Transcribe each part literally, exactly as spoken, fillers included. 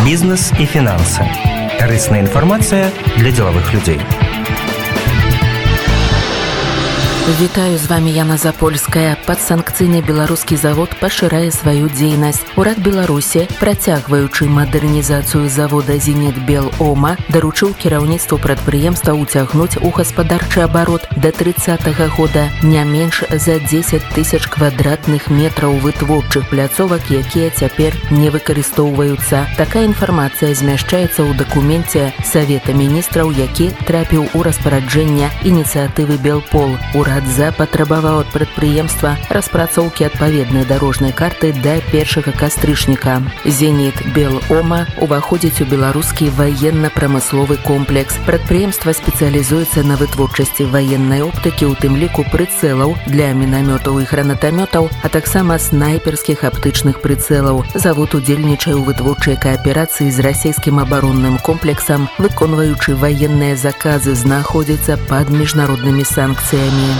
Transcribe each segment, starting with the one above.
Бізнес і фінансы. Карысная інфармацыя для дзелавых людзей. Вітаю, з вами Яна Запольская. Падсанкцыйны беларускі завод пашырае сваю дзейнасць. Урад Беларусі, працягваючы мадэрнізацыю завода «Зенит-Белома», даручыў кіраўніцтву прадпрыемства ўцягнуць у гаспадарчы абарот да трыццатага года не менш за дзесяць тысяч квадратных метраў вытворчых пляцовак, якія цяпер не выкарыстоўваюцца. Такая інфармацыя змяшчаецца ў дакуменце Савета міністраў, які трапіў у распараджэнне ініцыятывы «Белпол». Урад запатрабаваў ад прадпрыемства распрацоўкі адпаведнай дарожнай карты да першага кастрычніка. «Зенит-Белома» уваходзіць у беларускі ваенна-прамысловы комплекс. Прадпрыемства спецыялізуецца на вытворчасці ваеннай оптыкі, у тым ліку прыцэлаў для мінамётаў і гранатамётаў, а таксама снайперскіх аптычных прыцэлаў. Завод удзельнічае ў вытворчай кааперацыі з расійскім абаронным комплексам, выконваючы ваенныя заказы, знаходзіцца пад міжнароднымі санкцыямі.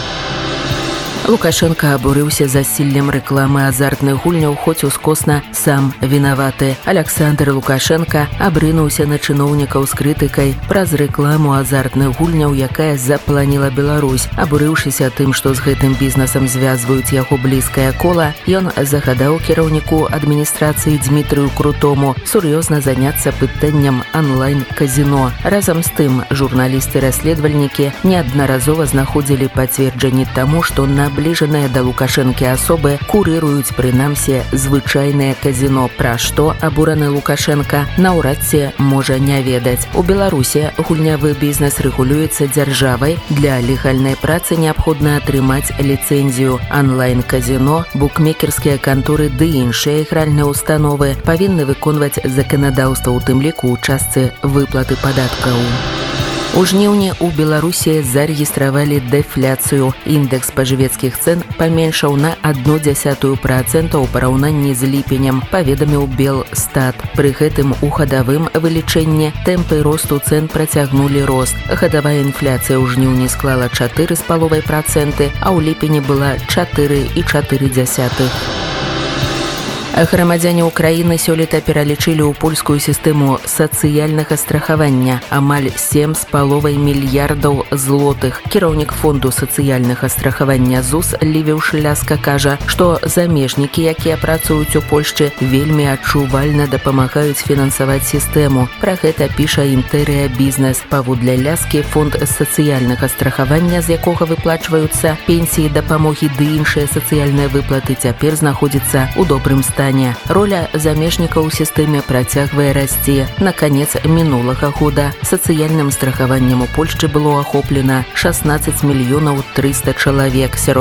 Лукашенко абурыўся засіллем рэкламы азартных гульняў, хоць ускосна сам вінаваты. Александр Лукашенко абрынуўся на чыноўнікаў з крытыкай праз рэкламу азартных гульняў, якая запланіла Беларусь. Абурыўшыся тым, што з гэтым бізнесам звязваюць яго блізкае кола, ён загадаў кіраўніку адміністрацыі Дмітрыю Крутому сур'ёзна заняцца пытаннем онлайн-казіно. Разам з тым, журналісты-расследавальнікі неаднаразова знаходзілі пацверджанні таму, што на набліжаныя да Лукашэнкі асобы курыруюць прынамсі звычайнае казіно, пра што абураны Лукашенко наўрад ці можа не ведаць. У Беларусі гульнявы бізнес рэгулюецца дзяржавай. Для легальнай працы неабходна атрымаць ліцэнзію. Онлайн-казіно, букмекерскія канторы ды іншыя ігральныя установы павінны выконваць заканадаўства, у тым ліку ў частцы выплаты падаткаў. У жніўні ў Беларусі зарэгістравалі дэфляцыю. Індэкс спажывецкіх цэн паменшаў на адну дзясятую працэнта ў параўнанні з ліпенем, паведаміў Белстат. Пры гэтым у гадавым вылічэнні тэмпы росту цэн працягнулі рост. Гадавая інфляцыя ў жніўні склала чатыры з паловай працэнты, а ў ліпені была чатыры і чатыры дзясятых. Грамадзяне ўкраіны сёлета пералічылі ў польскую сістэму сацыяльнага страхавання амаль сем з паловай мільярдаў злотых. Кіраўнік фонду сацыяльнага страхавання ЗУС Лівіў Шляска кажа, што замежнікі, якія працуюць у Польшчы, вельмі адчувальна дапамагаюць фінансаваць сістэму. Пра гэта піша Інтэрыя Бізнес. Паводле Ляскі, фонд сацыяльнага страхавання, з якога выплачваюцца пенсіі, дапамогі ды іншыя сацыяльныя выплаты, цяпер знаходзіцца ў добрым стане. Роля замежнікаў у сістэме працягвае расці. На канец мінулага года сацыяльным страхаваннем у Польшчы было ахоплена шаснаццаць мільёнаў трыста чалавек.